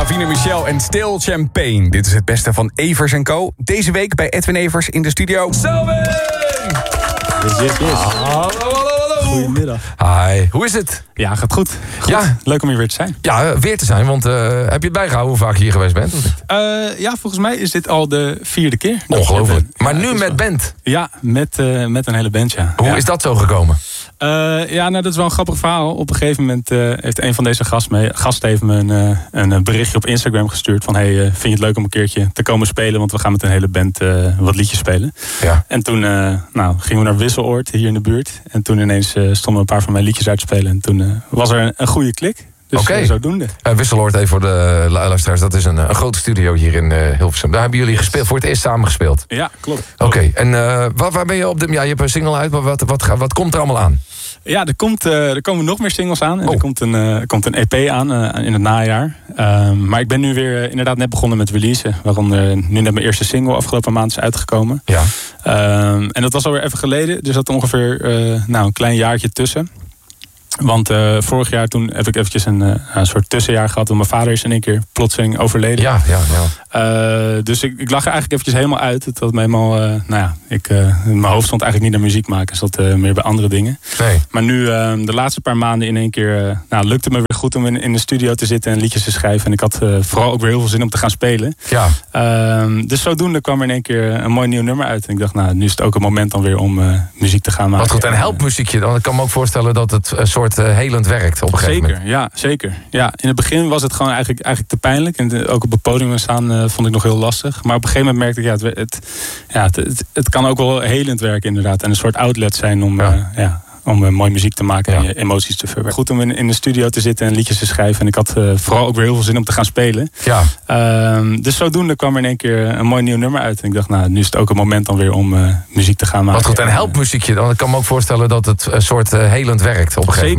Davina Michel en Still Champagne. Dit is het beste van Evers & Co. Deze week bij Edwin Evers in de studio. Selwyn! Yes. Hallo. Goedemiddag. Hi, hoe is het? Ja, gaat goed. Ja. Leuk om hier weer te zijn. Ja, weer te zijn, want heb je het bijgehouden hoe vaak je hier geweest bent? Ja, volgens mij is dit al de 4e keer. Ongelooflijk. Maar nu met band? Ja, met een hele band, ja. Hoe is dat zo gekomen? Dat is wel een grappig verhaal. Op een gegeven moment heeft een van deze gasten heeft me een berichtje op Instagram gestuurd van hey, vind je het leuk om een keertje te komen spelen? Want we gaan met een hele band wat liedjes spelen. Ja. En toen gingen we naar Wisseloord, hier in de buurt. En toen ineens stonden een paar van mijn liedjes uit te spelen. En toen was er een goede klik. Dus zodoende. Wisseloord, even voor de luisteraars, dat is een grote studio hier in Hilversum. Daar hebben jullie gespeeld, voor het eerst samen gespeeld. Ja, klopt. Oké, en waar ben je op je hebt een single uit, maar wat komt er allemaal aan? Ja, er komen nog meer singles aan. En er komt een EP aan in het najaar. Maar ik ben nu weer inderdaad net begonnen met releasen. Waaronder nu net mijn eerste single afgelopen maand is uitgekomen. Ja. En dat was alweer even geleden. Er zat ongeveer een klein jaartje tussen. Want vorig jaar toen heb ik eventjes een soort tussenjaar gehad. Want mijn vader is in één keer plotseling overleden. Ja. Dus ik lag er eigenlijk eventjes helemaal uit. Het had me helemaal, mijn hoofd stond eigenlijk niet naar muziek maken. Het zat meer bij andere dingen. Nee. Maar nu, de laatste paar maanden in één keer, lukte het me weer goed om in de studio te zitten en liedjes te schrijven. En ik had vooral ook weer heel veel zin om te gaan spelen. Ja. Dus zodoende kwam er in één keer een mooi nieuw nummer uit. En ik dacht, nu is het ook een moment dan weer om muziek te gaan maken. Wat goed, en helpmuziekje dan? Ik kan me ook voorstellen dat het soort helend werkt op een gegeven moment. Ja, zeker. Ja, in het begin was het gewoon eigenlijk te pijnlijk. En ook op het podium staan vond ik nog heel lastig. Maar op een gegeven moment merkte ik, het kan ook wel helend werken inderdaad. En een soort outlet zijn om mooie muziek te maken en je emoties te verwerken. Goed om in de studio te zitten en liedjes te schrijven. En ik had vooral ook weer heel veel zin om te gaan spelen. Ja. Dus zodoende kwam er in één keer een mooi nieuw nummer uit. En ik dacht, nu is het ook een moment dan weer om muziek te gaan maken. Wat goed, en helpmuziekje dan? Ik kan me ook voorstellen dat het soort helend werkt op een gegeven moment.